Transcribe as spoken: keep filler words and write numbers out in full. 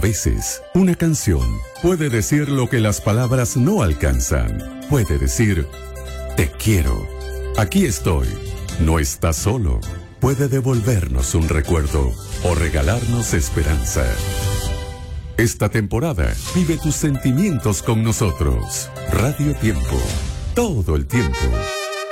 veces, una canción puede decir lo que las palabras no alcanzan. Puede decir, te quiero, aquí estoy, no estás solo. Puede devolvernos un recuerdo o regalarnos esperanza. Esta temporada, vive tus sentimientos con nosotros. Radio Tiempo, todo el tiempo.